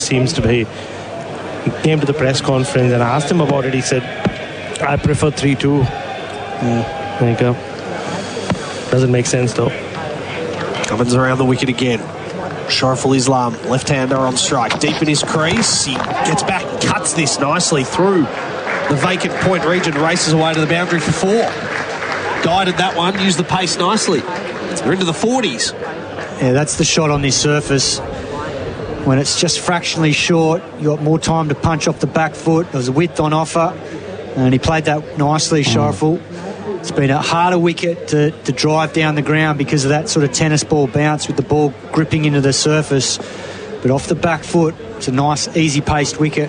seems to be. He came to the press conference and I asked him about it. He said, I prefer 3-2. There you go. Doesn't make sense though. Cummins around the wicket again. Shariful Islam, left-hander on strike. Deep in his crease. He gets back and cuts this nicely through the vacant point region. Races away to the boundary for 4. Guided that one. Used the pace nicely. They're into the 40s. Yeah, that's the shot on this surface. When it's just fractionally short, you got more time to punch off the back foot. There's a width on offer. And he played that nicely, Shariful. It's been a harder wicket to drive down the ground because of that sort of tennis ball bounce with the ball gripping into the surface. But off the back foot, it's a nice, easy-paced wicket.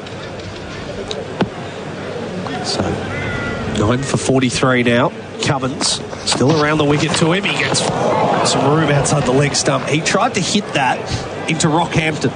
So, 9 for 43 now. Cummins still around the wicket to him. He gets some room outside the leg stump. He tried to hit that into Rockhampton.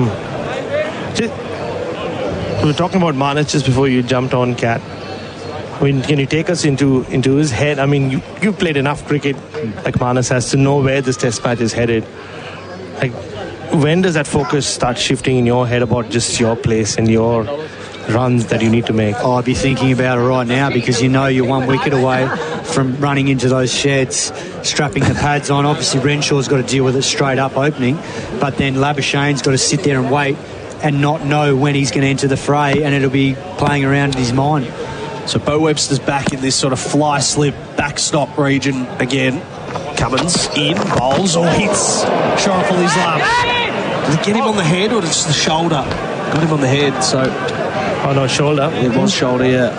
We were talking about Marnus just before you jumped on, Kat. I mean, can you take us into his head? I mean, you've played enough cricket like Marnus has to know where this test match is headed. Like, when does that focus start shifting in your head about just your place and your runs that you need to make? I'd be thinking about it right now because you know you're 1 wicket away from running into those sheds, strapping the pads on. Obviously, Renshaw's got to deal with it straight up opening, but then Labuschagne's got to sit there and wait and not know when he's going to enter the fray, and it'll be playing around in his mind. So Bo Webster's back in this sort of fly slip backstop region again. Cummins in, bowls or hits Shariful Islam. Did it get him on the head or just the shoulder? Got him on the head, so... Oh no, shoulder. It was shoulder, yeah.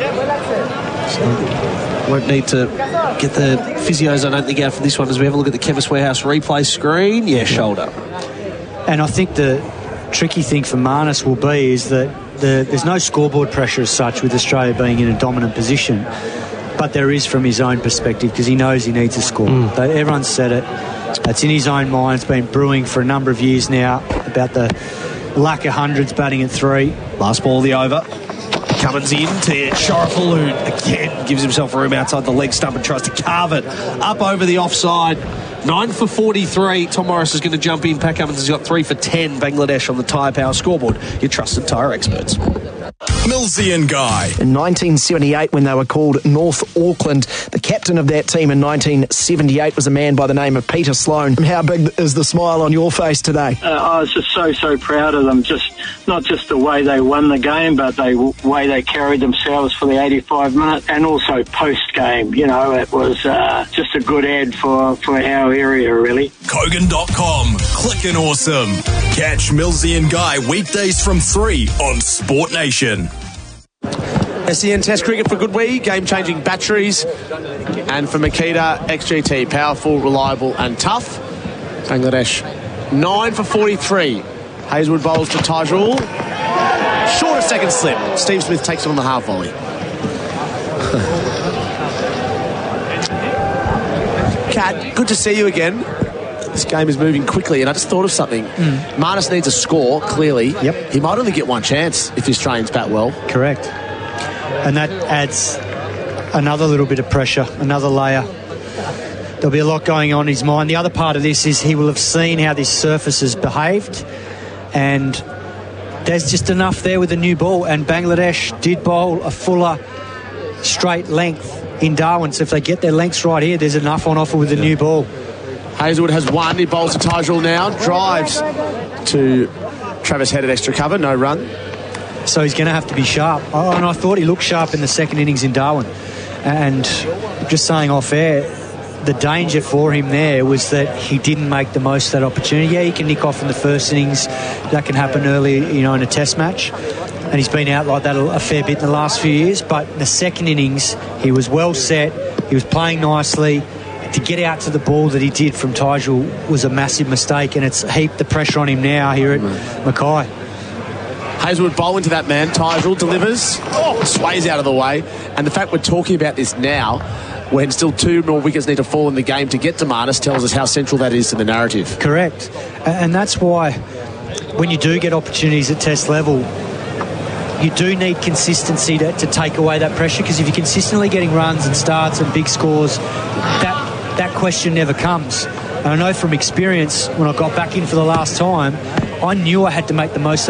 So won't need to get the physios, I don't think, out for this one as we have a look at the Chemist Warehouse replay screen. Yeah, shoulder. And I think the tricky thing for Marnus will be is that there's no scoreboard pressure as such with Australia being in a dominant position, but there is from his own perspective because he knows he needs a score. Everyone's said it. It's in his own mind. It's been brewing for a number of years now about the lack of hundreds batting at 3. Last ball of the over. Cummins in to Shariful, who again gives himself room outside the leg stump and tries to carve it up over the offside. 9 for 43. Tom Morris is going to jump in. Pat Cummins has got 3 for 10. Bangladesh on the Tyre Power scoreboard. Your trusted tyre experts. Millsy and Guy. In 1978, when they were called North Auckland, the captain of that team in 1978 was a man by the name of Peter Sloane. How big is the smile on your face today? I was just so proud of them. Just not just the way they won the game, but the way they carried themselves for the 85 minutes, and also post-game. You know, it was just a good ad for our area, really. Kogan.com. Clickin' awesome. Catch Millsy and Guy weekdays from 3 on Sport Nation. SEN Test Cricket for Goodwee, game-changing batteries, and for Makita XGT, powerful, reliable and tough. Bangladesh 9 for 43. Hazelwood bowls to Tajul. Shorter second slip. Steve Smith takes it on the half volley. Kat, good to see you again. This game is moving quickly, and I just thought of something. Marnus needs a score, clearly. Yep. He might only get one chance if the Australians bat well. Correct. And that adds another little bit of pressure, another layer. There'll be a lot going on in his mind. The other part of this is he will have seen how this surface has behaved, and there's just enough there with the new ball. And Bangladesh did bowl a fuller straight length in Darwin, so if they get their lengths right here, there's enough on offer with the new ball. Hazelwood has one. He bowls to Tajul now. Drives to Travis Head at extra cover. No run. So he's going to have to be sharp. Oh, and I thought he looked sharp in the second innings in Darwin. And just saying off air, the danger for him there was that he didn't make the most of that opportunity. Yeah, he can nick off in the first innings. That can happen early, in a test match. And he's been out like that a fair bit in the last few years. But in the second innings, he was well set. He was playing nicely. To get out to the ball that he did from Tajul was a massive mistake, and it's heaped the pressure on him now here at Mackay. Hazelwood bowl into that man. Tajul delivers. Sways out of the way. And the fact we're talking about this now, when still 2 more wickets need to fall in the game to get to Marnus, tells us how central that is to the narrative. Correct. And that's why when you do get opportunities at test level, you do need consistency to take away that pressure, because if you're consistently getting runs and starts and big scores, that question never comes. And I know from experience, when I got back in for the last time, I knew I had to make the most